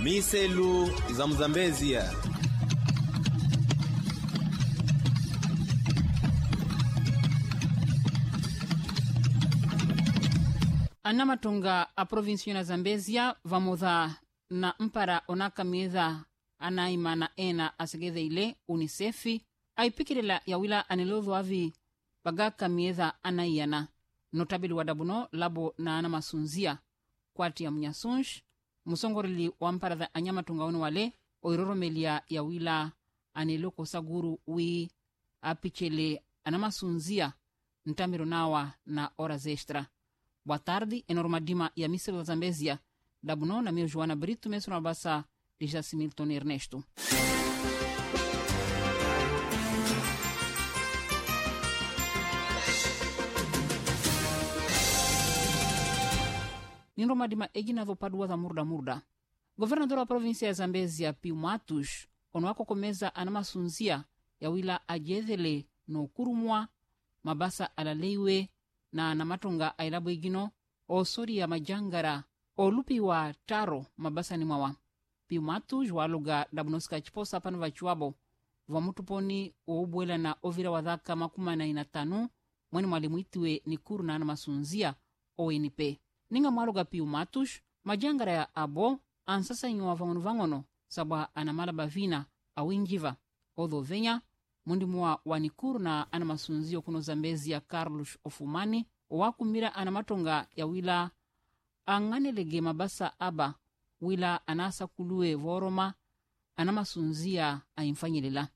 Miselu za Mzambezia. Anamatunga a província na Zambésia vamudha na mpara onaka miedha anaima na ena asegedhe ile UNICEF aipikirila yawila anilodho avi bagaka miedha anaiyana notabili wadabuno labo na anamasunzia kwati ya mnyasunsh musongorili wa mpara dha anyamatunga onu wale oiroromelia yawila aniloko saguru wi apichele anamasunzia ntamiro nawa na horas extra. Boa tarde, enormadima ya Miselu da Zambésia. Dabuno na meu Joana Brito, mesmo na basa de Jacimilton Ernesto. Ninromadima egina do padua da murda. Governador da província ya Zambésia, Pio Matos, onoako komeza anamasunzia ya wila ajedhele no kurumwa mabasa alaleiwe na namatunga ailabu igino o sori ya majangara o lupi wa taro mabasa ni mwawa. Pio Matos waluga dabunoska chiposa panu vachuabo vamutuponi o ubuela na ovira wadhaka 15 mwani mwalimu itiwe ni kuru na anamasunzia ONP. Ninga mwaluga Pio Matos majangara ya abo ansasa inyo vangono sabwa anamala bavina awinjiva odho venya mundi mwa wanikuru na anamasunzio kuno Zambésia Carlos Ofumani wakumira anamatonga ya wila anganelege mabasa aba wila anasa kulue voroma anamasunzia aimfanyilela.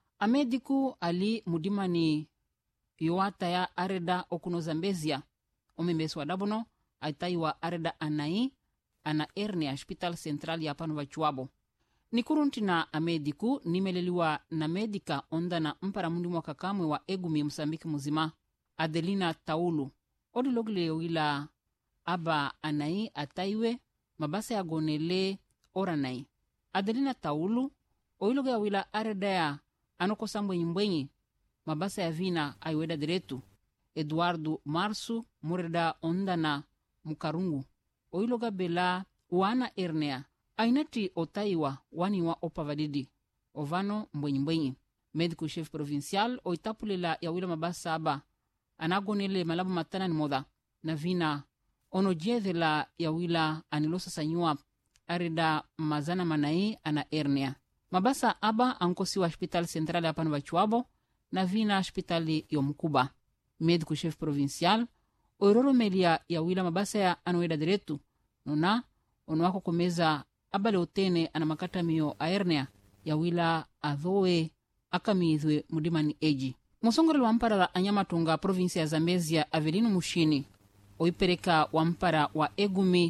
Amediku ali mudimani yoata ya areda okuno Zambésia omembesu wadabono aitaiwa areda anai ana erne hospital central ya panu vachuabo. Nikurunti na amediku nimeleliwa na medika onda na mpara mundi mwa kakamwe wa egumi Msambiki muzima Adelina Taulu odilogle wila aba anai ataiwe mabasa ya gonele oranai. Adelina Taulu oiloge ya wila aredaya anoko sambwe nymbwenyi mabasa ya vina aiweda diretu. Eduardo Marsu mureda onda na mukarungu oiloga bela wana ernea ainati otaiwa wani wa opavadidi ovano mbwenyi. Medico chef provincial oitapulela ya wila mabasa aba anagonele malabu matana ni moda na vina onojedhela ya wila anilosa sanyua arida mazana manai ana ernea. Mabasa aba ankosiwa hospital central ya panu vachuabo na vina hospitali yomkuba. Medico chef provincial oiroromelia ya wila mabasa ya anueda diretu nona onoako komeza abale otene anamakata miyo aernea ya wila adhoe akamizwe mudimani eji. Musongoreli wa mpara la anyamatunga provinsia ya Zambésia Avelino Mushini oipereka wa mpara wa egumi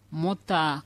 mota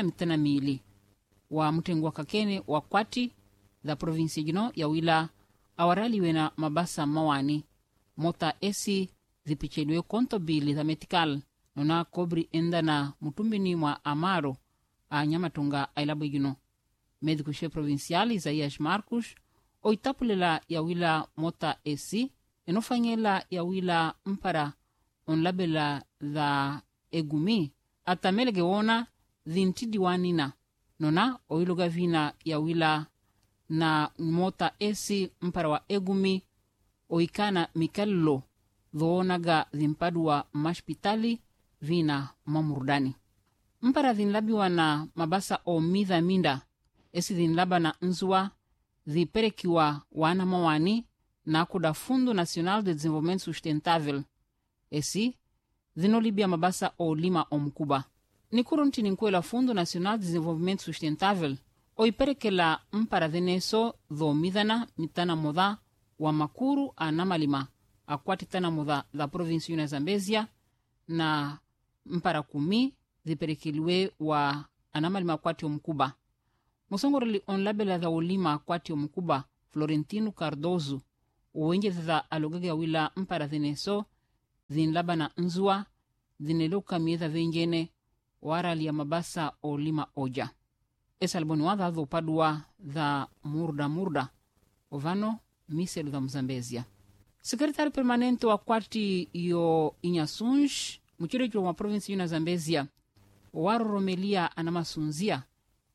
12 wa mtengu wa kakene wa kwati za provinsia jino ya wila awaraliwe na mabasa mawani mota esi zipichedwe konto bili za metikal nona kobri enda na mutumbini mwa amaro a nyamatunga ailabu jino. Medico chef provincial Isaías Marcos oitapulela ya wila mota esi enofanyela ya wila mpara onlabela za egumi atamelege wona dhintidi wanina nona oiloga vina ya wila na mota esi mpara wa egumi oikana mikallo dhoonaga dhimpaduwa mashpitali vina mamurdani. Mpara dhinlabiwa na mabasa o midha minda esi dhinlaba na nzua dhiperekiwa wana mawani na kuda Fundo Nacional de Desenvolvimento Sustentável esi dhinolibia mabasa o lima o mkuba. Nikurunti ninkwela Fundo Nacional de Desenvolvimento Sustentável oiperekela mpara dhineso dho midhana mitana moda wa makuru anamalima akwati tana moda da provinsia ya Zambésia na mpara 10 dhiperekeliwe wa anamalima akwati o mkuba. Musongoreli onlabela za ulima akwati o mkuba Florentino Cardozo uwenje za alogege ya wila mpara dhineso dhinlaba na nzua dhineluka miedha venjene warali ya mabasa o lima oja. Esa alboni wadha dho padua dha murda ovano Miselu da Mzambésia. Sekretari permanente wa kwati yo Inhações muchirejo wa provinsia ya Zambésia waroromelia anamasunzia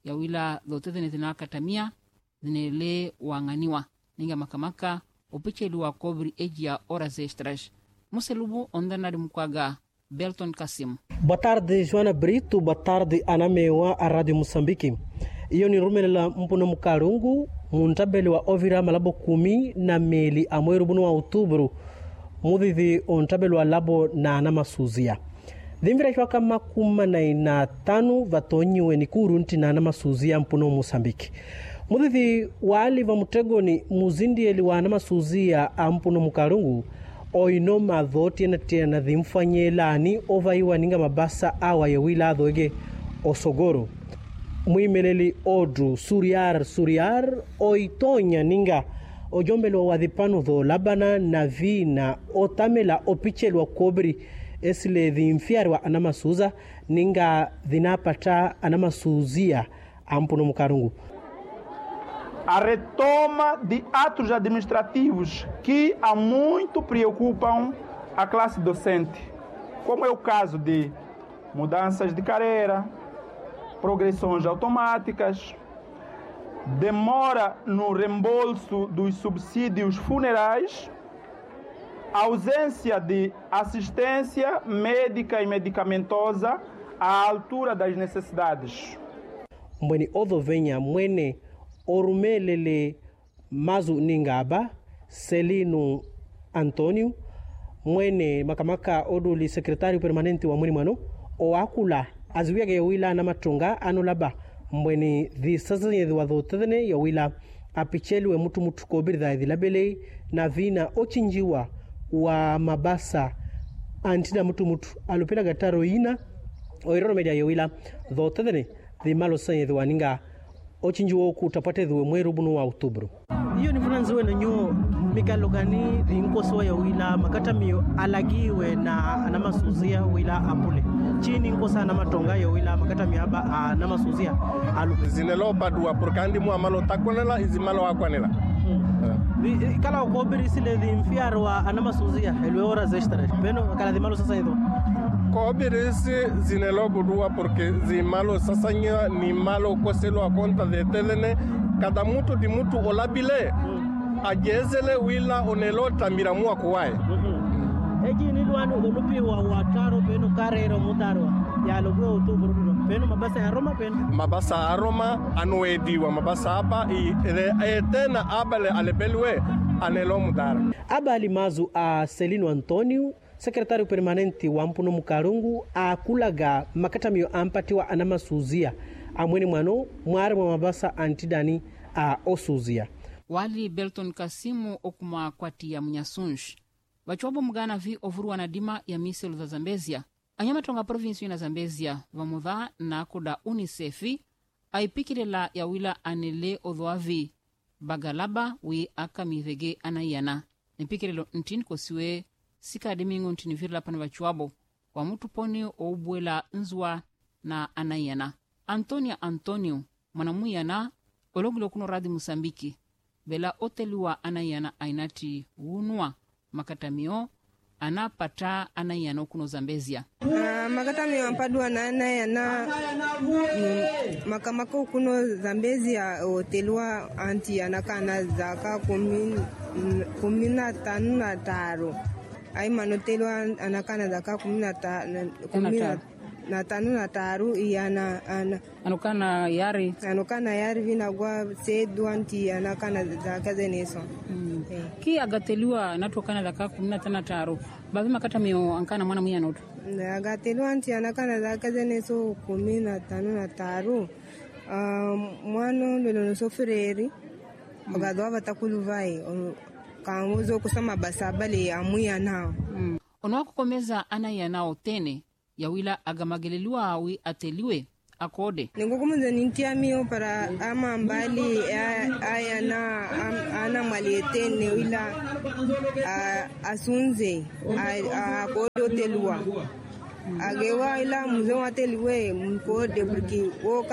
ya wila dhotethene zinakatamia zinele wang'aniwa ninga makamaka upicheliwa kobri eji ya horas extras. Muselubu ondanari mkwaga Belton Kasim. Boa tarde, Joana Brito. Boa tarde, Ana Mewa, a Rádio Moçambique. Iyo ni rumelela mpuno mkarungu muntabeli wa ovira malabo 10 na meli amweru bunu wa outubro mudhithi ontabeli wa labo na anamasuzia dhimvira kwa kama 15 vatonyiwe ni kurunti na anamasuzia mpuno Moçambique. Mudhithi wali va mutegoni muzindieli wa anamasuzia ampuno mkarungu oino madhoti na tena dhimfanyelani ovaiwa ninga mabasa awa yewila adhoge osogoro mwimeleli odru suriar oitonya ninga ojombelo wadhipano dho labana na vina otamela opichelwa kobri esile dhimfiari wa anamasuza ninga dhinapata anamasuzia ampuno mkarungu. A retoma de atos administrativos que há muito preocupam a classe docente, como é o caso de mudanças de carreira, progressões automáticas, demora no reembolso dos subsídios funerais, ausência de assistência médica e medicamentosa à altura das necessidades. Mwene odho venha mwene orumelele mazu ningaba Celino Antonio mwene makamaka oduli sekretari permanente wa mwini mwano oakula azuiage yawila na matunga anolaba mwene dhisazanye wadhotene yawila apicheliwe mutu kobiri dhilabele na vina ochinjiwa wa mabasa antina mutu alupina gataro ina oiroro media yawila dhotene dhimalo sanye dhwaninga ochinjiwa kutapate dhwe mweru bunu wa outubro. Iyo ni funanziwe na nyo mikalogani inkoso ya wila makata miyo alagiwe na anamasuzia wila apule chini inkosa na matonga ya wila makata miyaba anamasuzia alu zinelo badua porkandi mu amalo takonela izimalo akwanela kala okobiri sile dhimfiar wa anamasuzia elwe horas extras peno kala dhimalo sasa hizo kobirisi zinelo budua porque zimalo sasanya ni malo koselo a conta de telene cada mutu di mutu olabile ajezele wila onelo tambira mua kuwae eji ni luanu olupi wa wataro peno karero mutaro ya logo outubro peno mabasa ya Roma peno mabasa a Roma anuediwa mabasa hapa tena abale alebelwe anelo mutaro abali mazu a Celino Antonio sekretari permanente wa mpuno mkarungu akulaga makatamio ampatiwa anamasuzia amweni mwano mware mwa mabasa antidani a osuzia wali Belton Kasimu okuma kwati ya Mnyasunsh wachobo mgana vi ovurwa na dima ya miselu za Zambezia anyama tonga provinsi na Zambezia vamudha na kuda UNICEF aipikilela ya wila anele odhoavi bagalaba wi akamithege anayana nipikirelo ntini kosiwe sika demingo ntini virla pana wachuabo wa mutu poni oubwela nzwa na anayana Antonio mwanamuyana ologulo kuno radhi Musambiki bela oteliwa anayana ainati unua makatamio anapata anayana kuno Zambezia makatamio ampadua na anayana makamako kuno Zambezia oteliwa anti anakana zaka 15 ai manotelwa anakana zaka 15 iyana anukana yari vinagwa sedu anti anakana zaka zeneso ki agateliwa natokana zaka 15 bavi makatamio ankana mwana mwiya noto agateliwa anti anakana zaka zeneso 15 mwano lelo sofreri ogadwa batakuluvai kanguzo kusoma basabale amuya nao onwako komeza anaya nao tene yawila agamageleliwa awi ateliwe akode ningokumunza nintiamio para ama mbali ayana ana malietene wila asunze akode telua agewa ila muzo ateliwe mkode porque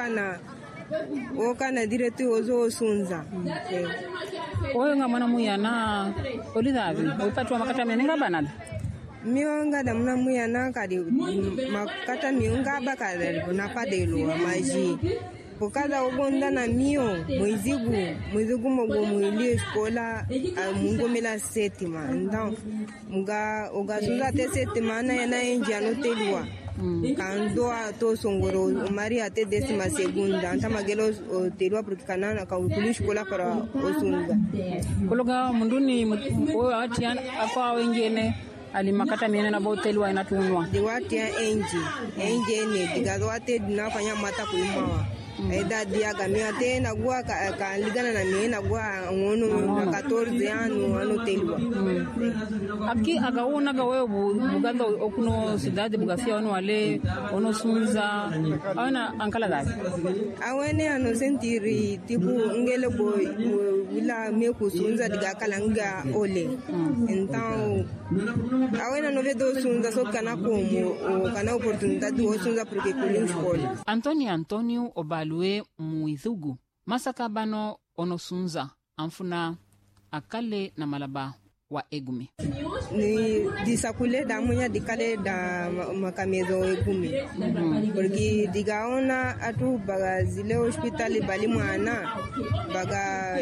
okana diretu ozo sunza oyo nga mwana muyana olidhavi upatwa makatamia ninga banada mionga da muna muyana kadi makata mionga bakada na padelo maji por causa ogonda na mio mwizigu mogo mwili escola mungo mela sétima então muga suza até sétima na yana enja no telua kando to songoro mari até 12ª anta magelo telua porque kanana ka ukuli escola para osunga kologa munduni o atian akwa wengene alimakata miene na boteli wa inatunwa diwatia enje ne digado ate dinafanya mata kuimawa eda dia gamia te na gua ka ligana na miene na gua ngono na 14 ano telwa aki agauna gawe buganda okuno cidade bugafia ono wale ono sunza ana ankala dai awene ano sentiri tipu ngele boy wila me kusunza diga kalanga ole então awena no vedo sunza so kana como kana oportunidade do sunza porque colhe escola Antonio obalue muithugu masakabano ono sunza amfuna akale na malaba wa egume ni disakule da munya dikale da makamezo egume porque digaona atu baga zile hospitali bali mwana baga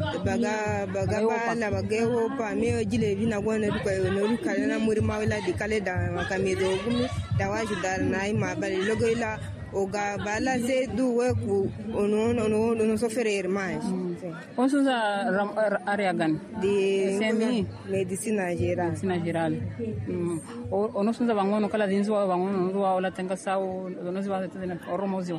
bala bageho pa me jile vina gwana duka no kale na muri mawila dikale da makamezo egume da wajudar nai mabali logo ila oga bala se duwe ku ono soferer mais onsunza area gan de semi medicina geral ono sunza bangono kala dinzwa bangono nzwa ola tenga sawo ono zwa tena oromozio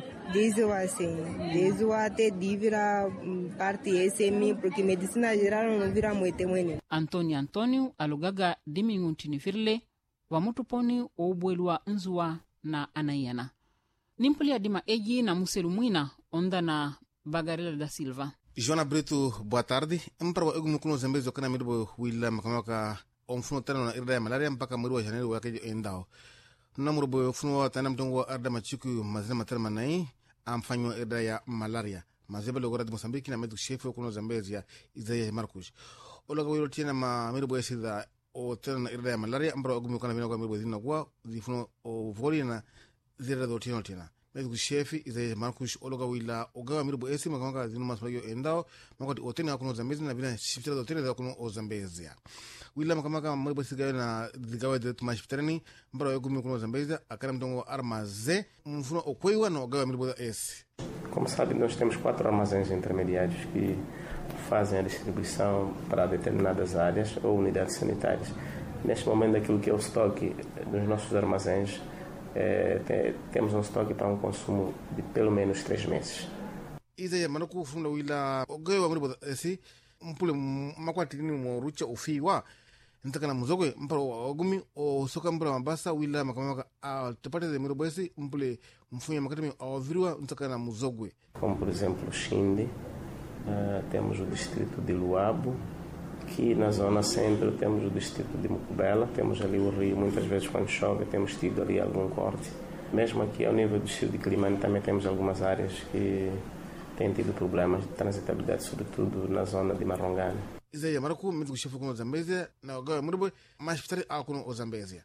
dizwa te divira parte semi porque medicina geral no vira moite mwene Antonio alugaga diminguntini firle wa mutuponi obwelwa nzwa na anayana nimpuli adima eji na muselu mwina onda na Bagarela da Silva. Joana Brito, boa tarde. Mpara egu mukuno Zambezi wakana mirubo wila makamaka omfuno tena na irda ya malaria mpaka mwiri wa Janeiro wakejo endao. Nuna murubo funo wa tena mtongo wa arda machiku mazina matera manai amfanyo irda ya malaria. Mazeba logora di Mosambiki na medu shefu wakuno Zambezi ya Isaiah Marcos. Olaga wilo tina ma mirubo ya sida o tena na irda ya malaria mpara egu mukana mirubo zina kwa zifuno o voli na zira do tina. Medu chefe Isaiah Marcos ologa wila ogawa mirubo esi makamaka zinu maswayo endao makati otene wakuno Zambezi na vina shiftira do tene wakuno o Zambezi wila makamaka mirubo sigawe na zigawe de tumashiftarani mbara yagumi wakuno Zambezi akana mtongo armaze mfuno okwewa na ogawa mirubo esi. Como sabe, nós temos 4 armazéns intermediários que fazem a distribuição para determinadas áreas ou unidades sanitárias. Neste momento, aquilo que é o estoque dos nossos armazéns, temos um estoque para um consumo de pelo menos 3 meses. Isaiah Marcos funda wila ogawa mirubo esi mpule makwati ni morucha ufiwa ntakana muzogwe mpara ogumi o soka mpara mabasa wila makamaka tupate de mirubo esi mpule mfunya makatimi avirwa ntakana muzogwe. Como por exemplo Xinde, temos o distrito de Luabo, aqui na zona centro temos o distrito de Mucubela, temos ali o rio, muitas vezes quando chove temos tido ali algum corte. Mesmo aqui ao nível do distrito de Quilimane também temos algumas áreas que têm tido problemas de transitabilidade, sobretudo na zona de Marongane. Isaiah Marcos medu chefu kuno Zambezi na ogawa mirubo mashifitari akuno o Zambezi.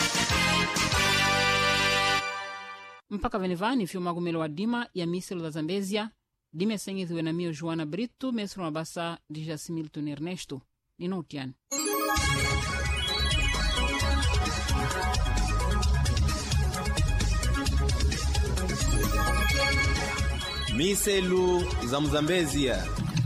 Mpaka venevani fio magumelo wa dima ya miselo da Zambezia dime sengithiwe na mio Joana Brito mesro mabasa di Jasimilton Ernesto ninoutian. Miselu za Mzambezia.